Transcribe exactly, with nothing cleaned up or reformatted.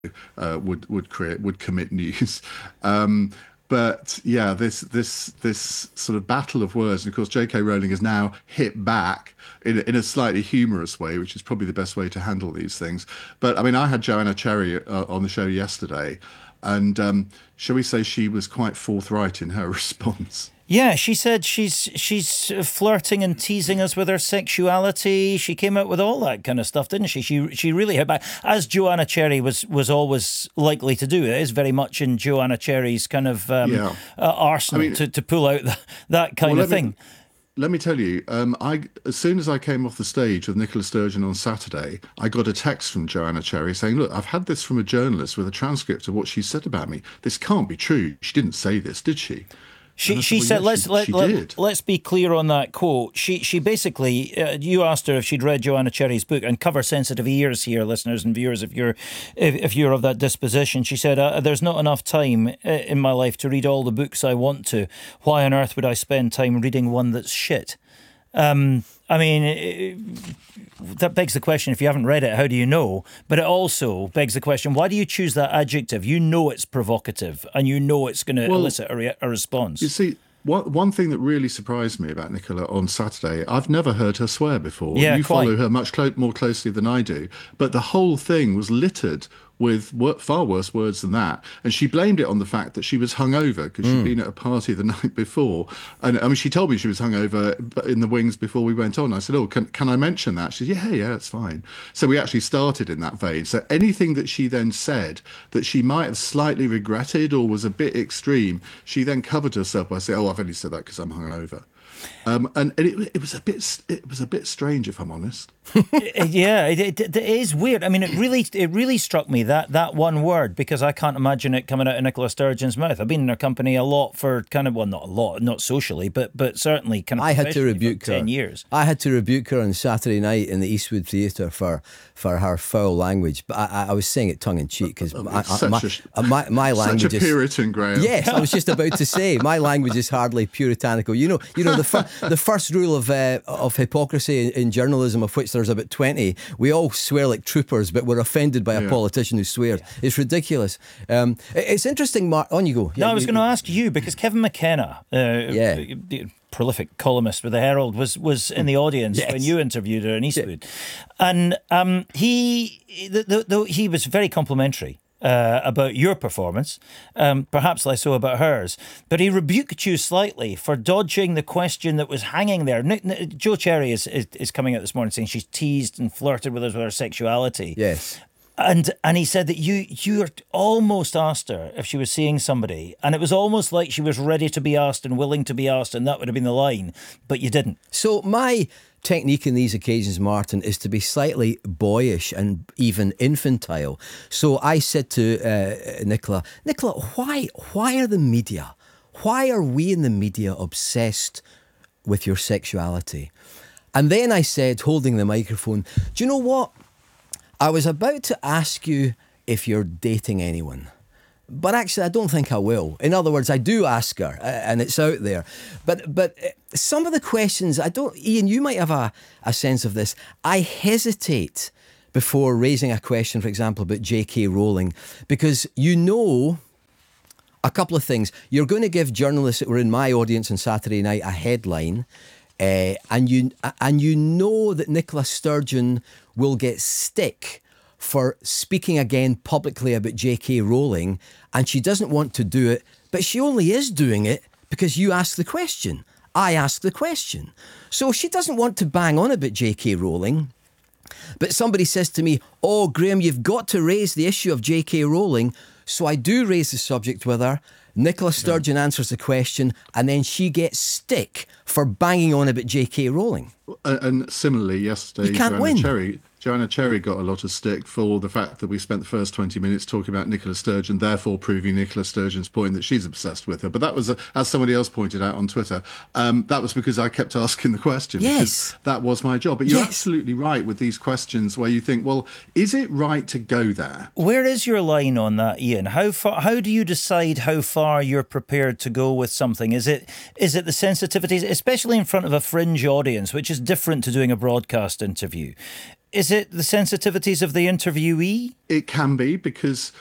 uh, would would create would commit news. Um, but yeah, this this this sort of battle of words, and of course, J K. Rowling has now hit back in a- in a slightly humorous way, which is probably the best way to handle these things. But I mean, I had Joanna Cherry uh, on the show yesterday, and um, shall we say she was quite forthright in her response. Yeah, she said she's she's flirting and teasing us with her sexuality. She came out with all that kind of stuff, didn't she? She she really hit back, as Joanna Cherry was was always likely to do. It is very much in Joanna Cherry's kind of um, Yeah, uh, arsenal I mean, to, to pull out that, that kind well, of let thing. me let me tell you, um, I as soon as I came off the stage with Nicola Sturgeon on Saturday, I got a text from Joanna Cherry saying, "Look, I've had this from a journalist with a transcript of what she said about me. This can't be true. She didn't say this, did she?" And She I said, she "Well, said yes, let's she, let, she let did." let's be clear on that quote. She she basically uh, you asked her if she'd read Joanna Cherry's book, and cover sensitive ears here, listeners and viewers, if you're if, if you're of that disposition. She said, uh, "There's not enough time uh, in my life to read all the books I want to. Why on earth would I spend time reading one that's shit?" Um, I mean, it, that begs the question, if you haven't read it, how do you know? But it also begs the question, why do you choose that adjective? You know it's provocative and you know it's going to Well, elicit a, re- a response. you see, one one thing that really surprised me about Nicola on Saturday, I've never heard her swear before. Yeah, You quite. follow her much clo- more closely than I do, but the whole thing was littered with wor- far worse words than that. And she blamed it on the fact that she was hungover because she'd been at a party the night before. And I mean, she told me she was hungover in the wings before we went on. I said, "Oh, can can I mention that?" She said, "Yeah, yeah, it's fine." So we actually started in that vein. So anything that she then said that she might have slightly regretted or was a bit extreme, she then covered herself by saying, "Oh, I've only said that because I'm hungover." Um, and, and it, it was a bit it was a bit strange, if I'm honest. Yeah, it, it, it is weird. I mean, it really, it really struck me that that one word, because I can't imagine it coming out of Nicola Sturgeon's mouth. I've been in her company a lot for kind of, well, not a lot, not socially, but but certainly kind of. I had to professionally for rebuke her. ten years. I had to rebuke her on Saturday night in the Eastwood Theatre for for her foul language. But I, I I was saying it tongue in cheek because my, Such my, a- my my language Such a is. Puritan, Graham. Yes, I was just about to say my language is hardly puritanical. You know, you know the fir- the first rule of uh, of hypocrisy in, in journalism, of which there's about twenty. We all swear like troopers, but we're offended by a Yeah. politician who swears. It's ridiculous. Um, it- it's interesting, Mark. On you go. No, Yeah, I was you- going to ask you, because Kevin McKenna, uh, Yeah. prolific columnist with the Herald, was was in the audience Yes. when you interviewed her in Eastwood, and um, he the, the, the, he was very complimentary. Uh, about your performance, um, perhaps less so about hers, but he rebuked you slightly for dodging the question that was hanging there. N- N- Joe Cherry is, is is coming out this morning saying she's teased and flirted with us with her sexuality. Yes. And and he said that you you almost asked her if she was seeing somebody, and it was almost like she was ready to be asked and willing to be asked, and that would have been the line, but you didn't. So my technique in these occasions, Martin, is to be slightly boyish and even infantile. So I said to uh, Nicola, Nicola, why why are the media, why are we in the media obsessed with your sexuality? And then I said, holding the microphone, do you know what? I was about to ask you if you're dating anyone. But actually, I don't think I will. In other words, I do ask her, uh, and it's out there. But but uh, some of the questions, I don't. Ian, you might have a, a sense of this. I hesitate before raising a question, for example, about J K. Rowling, because you know a couple of things. You're going to give journalists that were in my audience on Saturday night a headline, uh, and you and you know that Nicola Sturgeon will get stick for speaking again publicly about J K. Rowling, and she doesn't want to do it, but she only is doing it because you asked the question. I asked the question. So she doesn't want to bang on about J K. Rowling, but somebody says to me, "Oh, Graham, you've got to raise the issue of J K. Rowling." So I do raise the subject with her. Nicola Sturgeon yeah. answers the question, and then she gets stick for banging on about J K. Rowling. And, and similarly, yesterday, you can't Joanna win. Cherry, Joanna Cherry got a lot of stick for the fact that we spent the first twenty minutes talking about Nicola Sturgeon, therefore proving Nicola Sturgeon's point that she's obsessed with her. But that was, uh, as somebody else pointed out on Twitter, um, that was because I kept asking the question. Yes. Because that was my job. But you're yes. absolutely right with these questions where you think, well, is it right to go there? Where is your line on that, Ian? How far? How do you decide how far you're prepared to go with something? Is it is it the sensitivities, especially in front of a fringe audience, which is different to doing a broadcast interview? is it the sensitivities of the interviewee? It can be, because